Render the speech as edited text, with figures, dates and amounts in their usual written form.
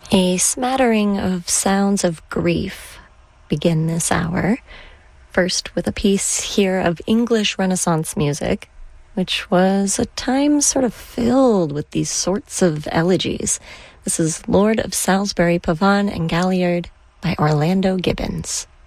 A smattering of sounds of grief begin this hour. First with a piece here of English Renaissance music, which was a time sort of filled with these sorts of elegies. This is Lord of Salisbury, Pavane and Galliard by Orlando Gibbons.